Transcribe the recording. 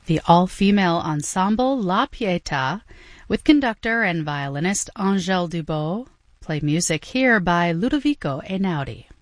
The all-female ensemble La Pietà, with conductor and violinist Angèle Dubos, play music here by Ludovico Einaudi.